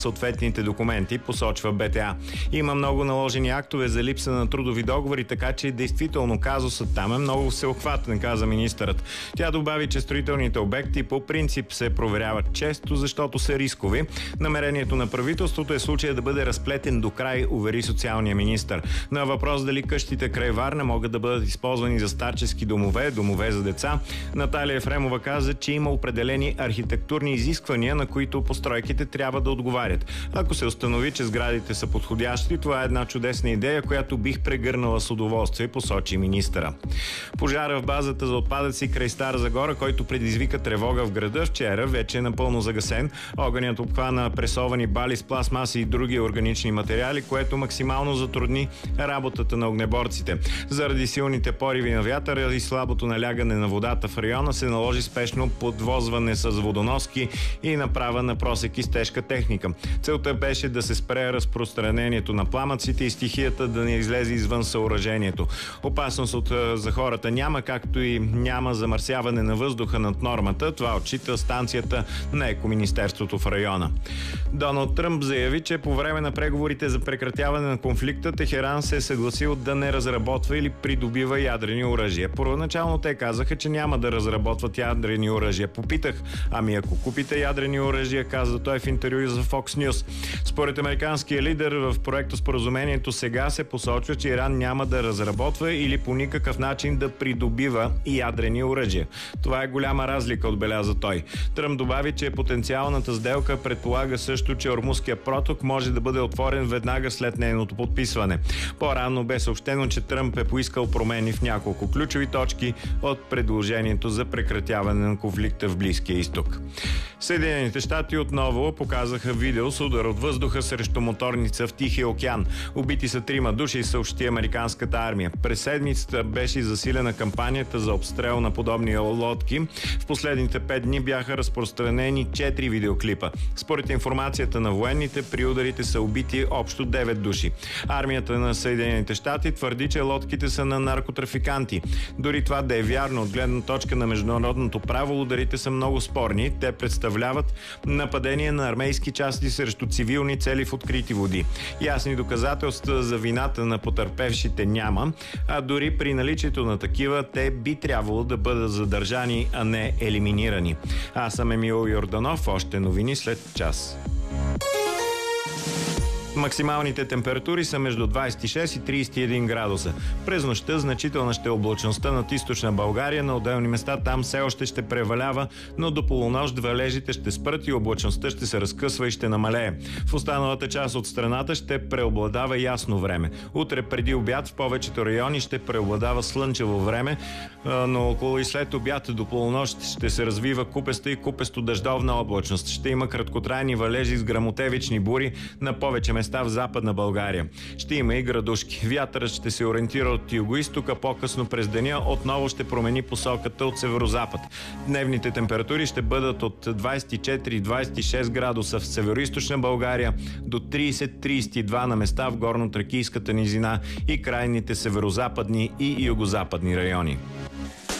съответните документи, посочва БТА. Има много наложени актове за липса на трудови договори, така че действително казусът там е много всеобхватен, каза министърът. Тя добави, че строителните обекти по принцип се проверяват често, защото са рискови. Намерението на правителството е случая да бъде разплетен до край, увери социалния министър. На въпрос дали къщите край Варна могат да бъдат използвани за старчески домове, домове за деца, Наталия Ефремова каза, че има определени архитектурни изисквания, на които постройките трябва да отговарят. Ако се установи, че сградите са подходящи, това е една чудесна идея, която бих прегърнала с удоволствие, посочи министъра. Пожара в базата за отпадъци край Стара Загора, който предизвика тревога в града вчера, вече е напълно загасен. Огънят обхвана пресовани бали с пластмаси и други органични материали, което максимално затрудни работата на огнеборците. Заради силните пориви на вятъра и слабото налягане на водата в района се наложи спешно подвозване с водоноски и направа на просеки с тежка техника. Целта беше да се спре разпространението на пламъците и стихията да не излезе извън съоръжението. Опасност за хората няма, както и няма замърсяване на въздуха над нормата. Това отчита станцията на Екоминистерството в района. Доналд Тръмп заяви, че по време на преговорите за прекратяване на конфликта Техеран се е съгласил да не разработва или придобива ядрени оръжия. Първоначално те казаха, че няма да разработват ядрени оръжия. Попитах, ако купите ядрени оръжия, каза той в интервю за Fox News. Според американския лидер в проекта споразумението сега се посочва, че Иран няма да разработва или по никакъв начин да придобива ядрени оръжия. Това е голяма разлика, отбеляза той. Тръмп добави, че потенциалната сделка предполага също, че Ормузския проток може да бъде отворен веднага след нейното подписване. По-рано бе съобщено, че Тръмп е поискал промени в няколко ключови точки от предложението за прекратяване на конфликта в Близкия изток. Съединените щати отново показаха видео с удар от въздуха срещу моторница в Тихия океан. Убити са 3 души, съобщи американската армия. През седмицата беше засилена кампанията за обстрел на подобни лодки. В последните 5 дни бяха разпространени 4 видеоклипа. Според информацията на военните, при ударите са убити общо 9 души. Армията на Съединените щати твърди, че лодките са на наркотрафиканти. Дори това да е вярно от гледна точка на международното право, ударите са много спорни. Те представляват нападение на армейски части срещу цивилни цели в открити води. Ясни доказателства за вината на потърпевшите няма, а дори при наличието на такива, те би трябвало да бъдат задържани, а не елиминирани. Аз съм Емил Йорданов, още новини след час. Максималните температури са между 26 и 31 градуса. През нощта значителна ще е облачността над източна България. На отделни места там все още ще превалява, но до полунощ валежите ще спрат и облачността ще се разкъсва и ще намалее. В останалата част от страната ще преобладава ясно време. Утре преди обяд в повечето райони ще преобладава слънчево време, но около и след обяд до полунощ ще се развива купеста и купесто-дъждовна облачност. Ще има краткотрайни валежи с гръмотевични бури на повече места в Западна България. Ще има и градушки. Вятърът ще се ориентира от югоизтока, по-късно през деня отново ще промени посоката от северозапад. Дневните температури ще бъдат от 24-26 градуса в североизточна България до 30-32 на места в горно-тракийската низина и крайните северозападни и югозападни райони.